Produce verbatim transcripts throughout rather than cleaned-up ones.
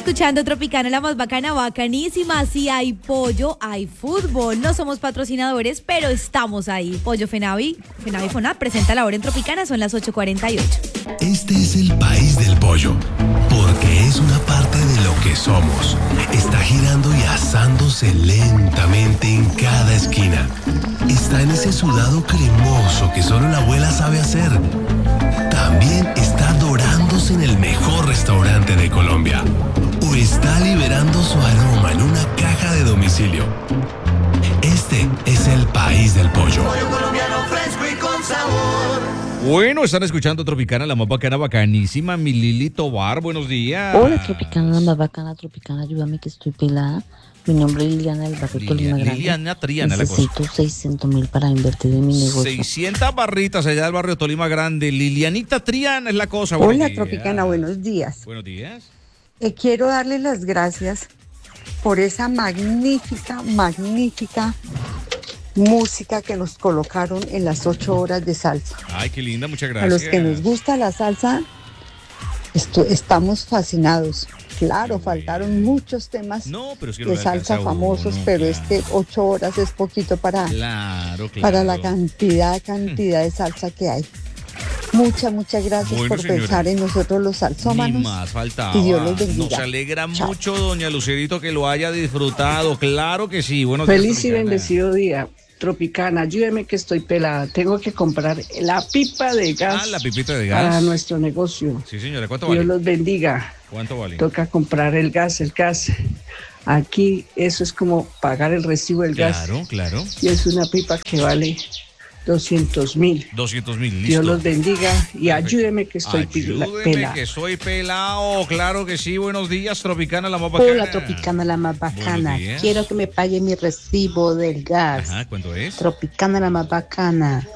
escuchando Tropicana, la más bacana, bacanísima. Sí, hay pollo, hay fútbol. No somos patrocinadores, pero estamos ahí. Pollo Fenavi, Fenavi Fonat presenta la hora en Tropicana, son las ocho cuarenta y ocho. Este es el país del pollo, porque es una parte de lo que somos. Está girando y asándose lentamente en cada esquina. Está en ese sudado cremoso que solo la abuela sabe hacer. También está dorándose en el mejor restaurante de Colombia. O está liberando su aroma en una caja de domicilio. Este es el país del pollo. Pollo colombiano fresco y con sabor. Bueno, están escuchando Tropicana, la más bacana, bacanísima. Mi Lili Tobar, buenos días. Hola, Tropicana, la más bacana, Tropicana, ayúdame que estoy pelada. Mi nombre es Liliana del barrio Lilia- Tolima Grande. Liliana Triana, la cosa. Necesito seiscientos mil para invertir en mi negocio. seiscientas barritas allá del barrio Tolima Grande. Lilianita Triana es la cosa. Hola, Buenos días. Tropicana, buenos días. Buenos días. Eh, quiero darles las gracias por esa magnífica, magnífica música que nos colocaron en las ocho horas de salsa. Ay, qué linda, muchas A gracias. los que nos gusta la salsa, esto- estamos fascinados. Claro, faltaron muchos temas No, pero es que no de le salsa alcanza a uno, famosos, pero claro. es que ocho horas es poquito para, Claro, claro. para la cantidad, cantidad de salsa que hay. Muchas, muchas gracias Bueno, por señora. pensar en nosotros los Ni salsómanos. más faltaba. Y Dios los bendiga. Nos alegra Chao. mucho, doña Lucerito, que lo haya disfrutado. Claro que sí. Buenos días, Feliz y Tropicana. bendecido día. Tropicana, ayúdeme que estoy pelada. Tengo que comprar la pipa de gas, Ah, la pipita de para gas. nuestro negocio. Sí, señora. ¿Cuánto Dios vale? los bendiga. ¿Cuánto vale? Toca comprar el gas, el gas. Aquí eso es como pagar el recibo del gas. Claro, claro. Y es una pipa que vale doscientos mil. doscientos mil, listo. Dios los bendiga y Perfecto. ayúdeme que estoy pila- Ayúdeme pelada. que soy pelado. Claro que sí. Buenos días, Tropicana, la más bacana. Hola, Tropicana, la más bacana. Buenos días. Quiero que me pague mi recibo del gas. Ajá, ¿cuánto es? Tropicana, la más bacana.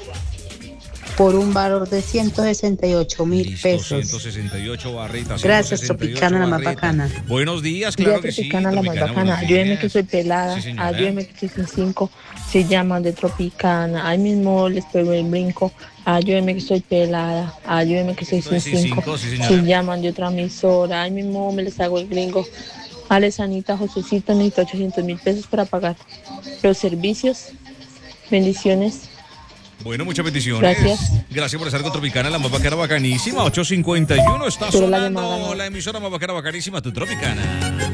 Por un valor de ciento sesenta y ocho mil Listo, pesos. ciento sesenta y ocho barritas. Gracias, ciento sesenta y ocho Tropicana, la más barritas. bacana. Buenos días, Día claro que sí. Tropicana, la más bacana. buenos Ayúdeme días. que soy pelada. Sí, señora. Ayúdeme que soy cinco. Se llaman de Tropicana. Ahí mismo les pego el brinco. Ayúdeme que soy pelada. Ayúdeme que soy Estoy sin cinco. cinco, sí, señora. Se llaman de otra emisora. Ahí mismo me les hago el gringo. Alesanita, Josecito, necesito ochocientos mil pesos para pagar los servicios. Bendiciones. Bueno, muchas bendiciones. Gracias. Gracias por estar con Tropicana, la más bacana, bacanísima. ocho cincuenta y uno está Pero la sonando llamada no. la emisora más bacana, bacanísima, tu Tropicana.